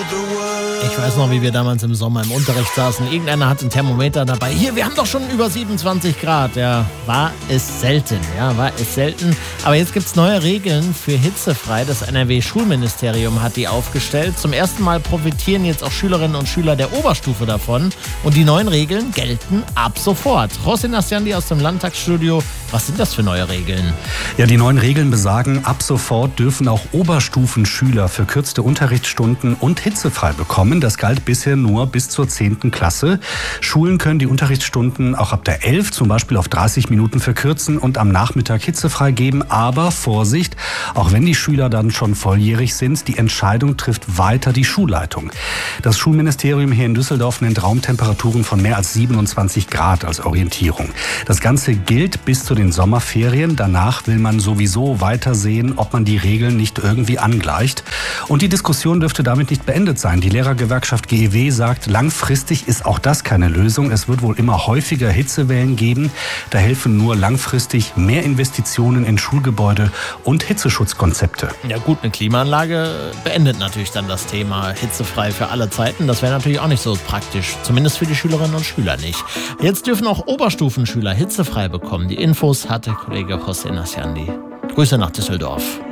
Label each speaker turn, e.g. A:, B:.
A: Ich weiß noch, wie wir damals im Sommer im Unterricht saßen. Irgendeiner hat ein Thermometer dabei. Hier, wir haben doch schon über 27 Grad. Ja, war es selten. Aber jetzt gibt es neue Regeln für hitzefrei. Das NRW-Schulministerium hat die aufgestellt. Zum ersten Mal profitieren jetzt auch Schülerinnen und Schüler der Oberstufe davon. Und die neuen Regeln gelten ab sofort. José Nasciandi aus dem Landtagsstudio. Was sind das für neue Regeln?
B: Ja, die neuen Regeln besagen, ab sofort dürfen auch Oberstufenschüler verkürzte Unterrichtsstunden und hitzefrei bekommen. Das galt bisher nur bis zur 10. Klasse. Schulen können die Unterrichtsstunden auch ab der 11 zum Beispiel auf 30 Minuten verkürzen und am Nachmittag hitzefrei geben. Aber Vorsicht, auch wenn die Schüler dann schon volljährig sind, die Entscheidung trifft weiter die Schulleitung. Das Schulministerium hier in Düsseldorf nennt Raumtemperaturen von mehr als 27 Grad als Orientierung. Das Ganze gilt bis zu den Sommerferien. Danach will man sowieso weiter sehen, ob man die Regeln nicht irgendwie angleicht. Und die Diskussion dürfte damit nicht beendet sein. Die Lehrergewerkschaft GEW sagt, langfristig ist auch das keine Lösung. Es wird wohl immer häufiger Hitzewellen geben. Da helfen nur langfristig mehr Investitionen in Schulgebäude und Hitzeschutzkonzepte.
A: Ja gut, eine Klimaanlage beendet natürlich dann das Thema hitzefrei für alle Zeiten. Das wäre natürlich auch nicht so praktisch. Zumindest für die Schülerinnen und Schüler nicht. Jetzt dürfen auch Oberstufenschüler hitzefrei bekommen. Die Infos hat der Kollege José Nasciandi. Grüße nach Düsseldorf.